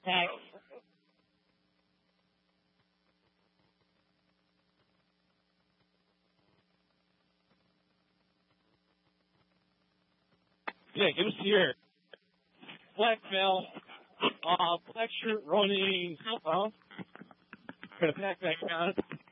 Tag. Yeah, give us here. Black belt, black shirt running, gonna pack back on.